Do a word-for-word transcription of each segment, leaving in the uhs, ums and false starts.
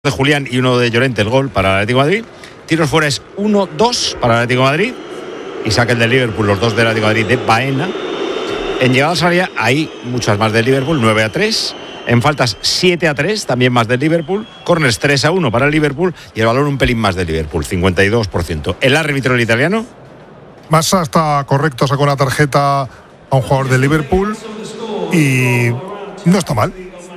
de Julián y uno de Llorente el gol para el Atlético de Madrid. Tiros fuera es uno dos para el Atlético de Madrid y saca el del Liverpool, los dos del Atlético de Madrid de Baena. En llegadas al área hay muchas más del Liverpool, nueve a tres. En faltas siete a tres, también más del Liverpool. Corners tres a uno para el Liverpool y el balón un pelín más del Liverpool, cincuenta y dos por ciento. El árbitro, el italiano. Massa está correcto, sacó una tarjeta a un jugador del Liverpool y no está mal.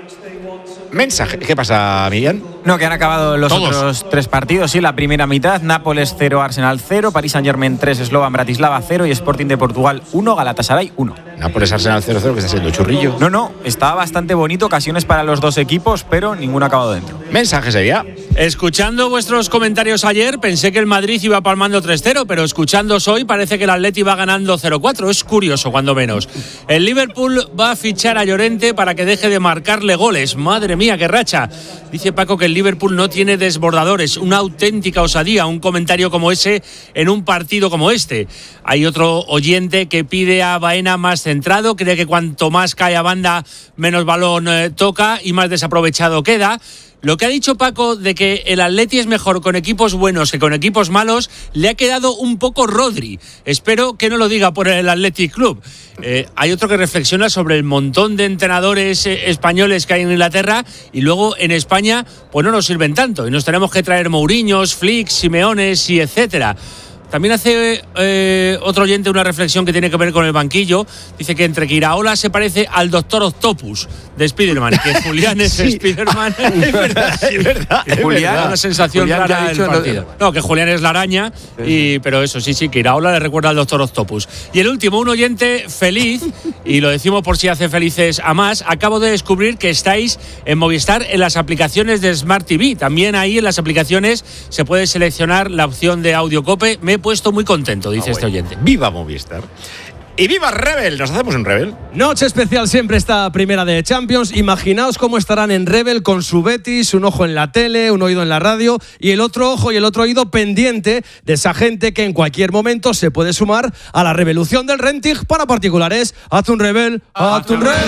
Mensaje. ¿Qué pasa, Millán? No, que han acabado los Todos. otros tres partidos, sí, la primera mitad. Nápoles cero, Arsenal cero, Paris Saint-Germain tres, Slovan Bratislava cero y Sporting de Portugal uno, Galatasaray uno. Nápoles Arsenal cero cero, que está siendo churrillo. No, no, estaba bastante bonito, ocasiones para los dos equipos, pero ninguno ha acabado dentro. Mensaje sería. Escuchando vuestros comentarios ayer, pensé que el Madrid iba palmando tres cero, pero escuchándoos hoy parece que el Atleti va ganando cero cuatro. Es curioso, cuando menos. El Liverpool va a fichar a Llorente para que deje de marcarle goles. Madre mía, qué racha. Dice Paco que el Liverpool no tiene desbordadores. Una auténtica osadía, un comentario como ese en un partido como este. Hay otro oyente que pide a Baena más centrado, cree que cuanto más cae a banda, menos balón eh, toca y más desaprovechado queda. Lo que ha dicho Paco de que el Atleti es mejor con equipos buenos que con equipos malos, le ha quedado un poco Rodri. Espero que no lo diga por el Athletic Club. Eh, hay otro que reflexiona sobre el montón de entrenadores eh, españoles que hay en Inglaterra y luego en España pues no nos sirven tanto y nos tenemos que traer Mourinhos, Flick, Simeones y etcétera. También hace eh, otro oyente una reflexión que tiene que ver con el banquillo. Dice que entre que Iraola se parece al Doctor Octopus de Spiderman, que Julián es sí. Spiderman. Es verdad, es verdad. Es Julián, verdad. Una sensación Julián rara del partido. No, que Julián es la araña, y, pero eso sí, sí, que Iraola le recuerda al Doctor Octopus. Y el último, un oyente feliz, y lo decimos por si hace felices a más. Acabo de descubrir que estáis en Movistar en las aplicaciones de Smart T V. También ahí en las aplicaciones se puede seleccionar la opción de Audio Cope. Me he puesto muy contento, dice ah, este bueno. oyente. Viva Movistar. Y viva Rebel, nos hacemos un Rebel. Noche especial siempre esta primera de Champions. Imaginaos cómo estarán en Rebel con su Betis, un ojo en la tele, un oído en la radio y el otro ojo y el otro oído pendiente de esa gente que en cualquier momento se puede sumar a la revolución del renting para particulares. Haz un Rebel, haz un Rebel.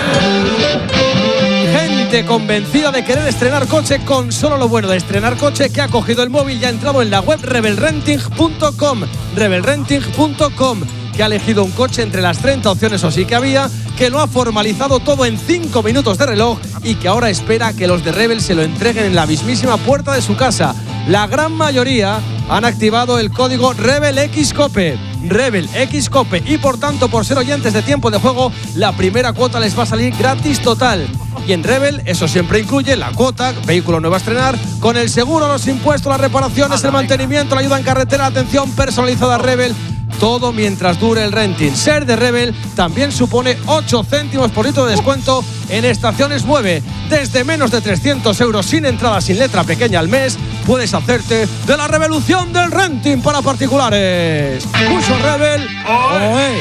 Gente convencida de querer estrenar coche con solo lo bueno de estrenar coche, que ha cogido el móvil y ha entrado en la web rebel renting punto com, rebel renting punto com, que ha elegido un coche entre las treinta opciones o sí que había, que lo ha formalizado todo en cinco minutos de reloj y que ahora espera que los de Rebel se lo entreguen en la mismísima puerta de su casa. La gran mayoría han activado el código RebelXCope, RebelXCope, y por tanto, por ser oyentes de Tiempo de Juego, la primera cuota les va a salir gratis total. Y en Rebel eso siempre incluye la cuota, vehículo nuevo a estrenar, con el seguro, los impuestos, las reparaciones, el mantenimiento, la ayuda en carretera, atención personalizada Rebel. Todo mientras dure el renting. Ser de Rebel también supone ocho céntimos por litro de descuento en estaciones nueve. Desde menos de trescientos euros sin entrada, sin letra pequeña al mes, puedes hacerte de la revolución del renting para particulares. Curso Rebel. ¡Oe!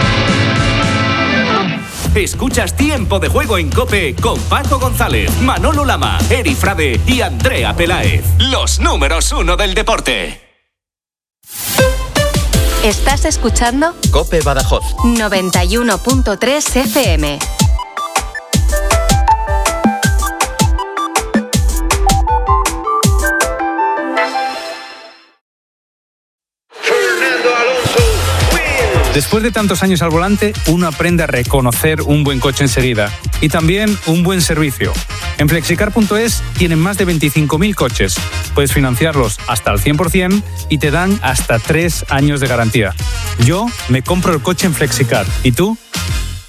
Escuchas Tiempo de Juego en COPE con Paco González, Manolo Lama, Eri Frade y Andrea Peláez. Los números uno del deporte. ¿Estás escuchando? COPE Badajoz noventa y uno punto tres F M. Después de tantos años al volante, uno aprende a reconocer un buen coche enseguida y también un buen servicio. En flexicar punto es tienen más de veinticinco mil coches. Puedes financiarlos hasta al cien por ciento y te dan hasta tres años de garantía. Yo me compro el coche en Flexicar. ¿Y tú?